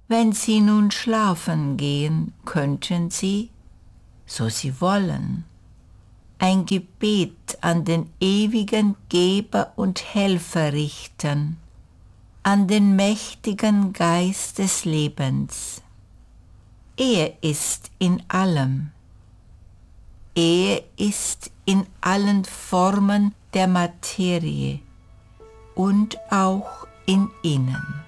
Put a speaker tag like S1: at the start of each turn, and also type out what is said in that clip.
S1: Wenn Sie nun schlafen gehen, könnten Sie, so Sie wollen, ein Gebet an den ewigen Geber und Helfer richten, an den mächtigen Geist des Lebens. Er ist in allem. Er ist in allen Formen der Materie und auch in Ihnen.